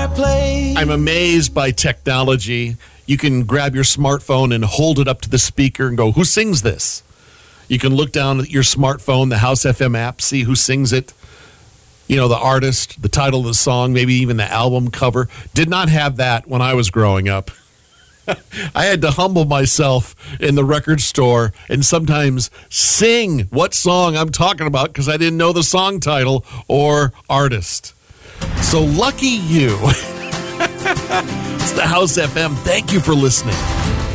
fireplace. I'm amazed by technology. You can grab your smartphone and hold it up to the speaker and go, who sings this? You can look down at your smartphone, the House FM app, see who sings it. You know, the artist, the title of the song, maybe even the album cover. Did not have that when I was growing up. I had to humble myself in the record store and sometimes sing what song I'm talking about because I didn't know the song title or artist. So lucky you. It's the House FM. Thank you for listening.